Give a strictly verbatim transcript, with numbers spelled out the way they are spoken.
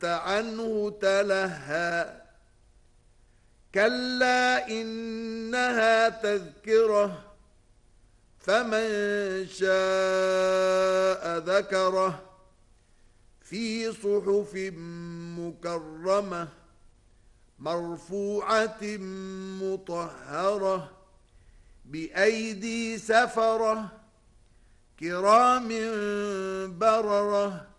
عنه تلهى كلا إنها تذكرة فمن شاء ذكره في صحف مكرمة مرفوعة مطهرة بأيدي سفرة كرام بررة